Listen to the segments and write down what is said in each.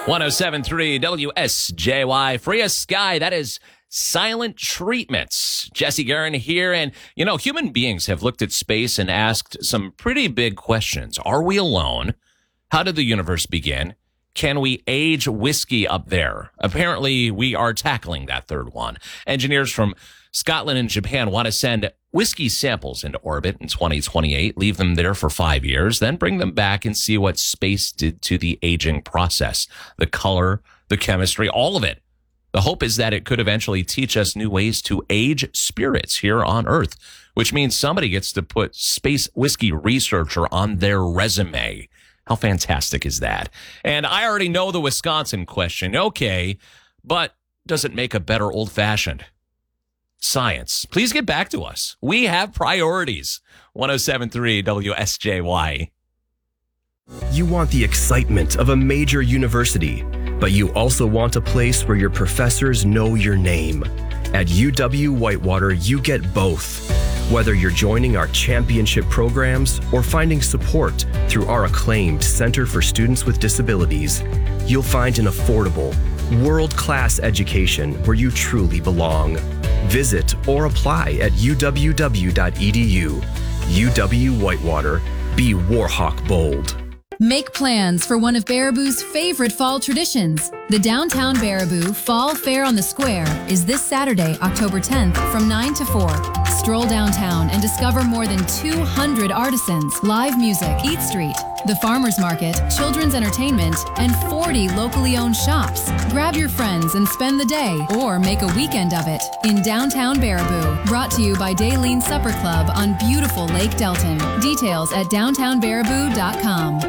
107.3 WSJY. Freya Sky, that is Silent Treatments. Jesse Guerin here. And, human beings have looked at space and asked some pretty big questions. Are we alone? How did the universe begin? Can we age whiskey up there? Apparently, we are tackling that third one. Engineers from Scotland and Japan want to send whiskey samples into orbit in 2028, leave them there for 5 years, then bring them back and see what space did to the aging process, the color, the chemistry, all of it. The hope is that it could eventually teach us new ways to age spirits here on Earth, which means somebody gets to put space whiskey researcher on their resume. How fantastic is that? And I already know the Wisconsin question. Okay, but does it make a better old-fashioned? Science. Please get back to us. We have priorities. 107.3 WSJY. You want the excitement of a major university, but you also want a place where your professors know your name. At UW-Whitewater, you get both. Whether you're joining our championship programs or finding support through our acclaimed Center for Students with Disabilities, you'll find an affordable, world-class education where you truly belong. Visit or apply at uww.edu. UW-Whitewater. Be Warhawk bold. Make plans for one of Baraboo's favorite fall traditions. The Downtown Baraboo Fall Fair on the Square is this Saturday, October 10th from 9 to 4. Stroll downtown and discover more than 200 artisans, live music, Eat Street, the farmers market, children's entertainment, and 40 locally owned shops. Grab your friends and spend the day or make a weekend of it in downtown Baraboo. Brought to you by Daleen Supper Club on beautiful Lake Delton. Details at downtownbaraboo.com.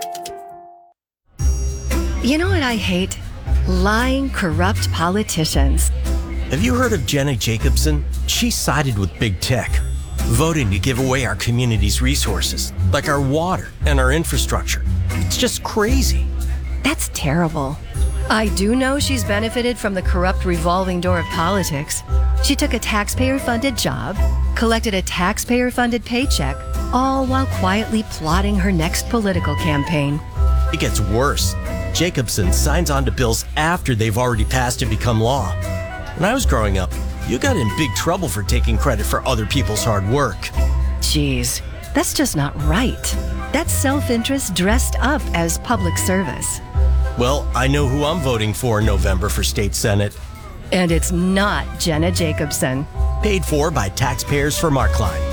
You know what I hate? Lying, corrupt politicians. Have you heard of Jenna Jacobson? She sided with big tech, voting to give away our community's resources, like our water and our infrastructure. It's just crazy. That's terrible. I do know she's benefited from the corrupt revolving door of politics. She took a taxpayer-funded job, collected a taxpayer-funded paycheck, all while quietly plotting her next political campaign. It gets worse. Jacobson signs on to bills after they've already passed and become law. When I was growing up, you got in big trouble for taking credit for other people's hard work. Jeez, that's just not right. That's self-interest dressed up as public service. Well, I know who I'm voting for in November for state senate. And it's not Jenna Jacobson. Paid for by taxpayers for Mark Klein.